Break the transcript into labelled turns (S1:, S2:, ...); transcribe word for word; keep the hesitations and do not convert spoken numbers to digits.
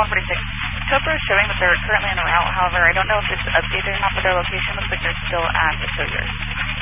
S1: one forty-six. Topo is showing that they're currently on the route. However, I don't know if it's updated or not, but their location looks like they're still at the Sojourn.